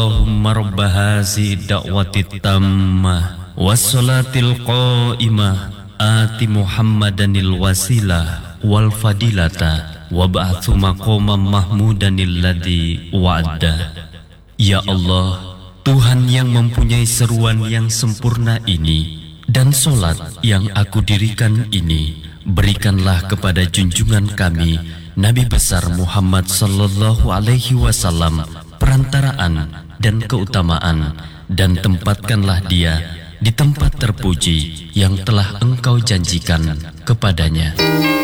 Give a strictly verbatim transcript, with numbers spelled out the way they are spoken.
Allahumma rabba hazi da'wati tammah wassalatil qa'imah ati Muhammadanil wasilah wal fadilata wab'athu maqamam mahmudanil ladzi wa'adda. Ya Allah, Tuhan yang mempunyai seruan yang sempurna ini dan solat yang aku dirikan ini, berikanlah kepada junjungan kami Nabi besar Muhammad sallallahu alaihi wasallam perantaraan dan keutamaan, dan tempatkanlah dia di tempat terpuji yang telah Engkau janjikan kepadanya.